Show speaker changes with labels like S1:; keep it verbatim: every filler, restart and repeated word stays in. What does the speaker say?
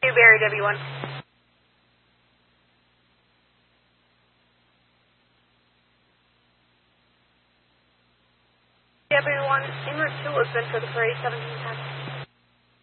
S1: Newberry, W one. W one, en route to Lisbon for the parade, seventeen ten.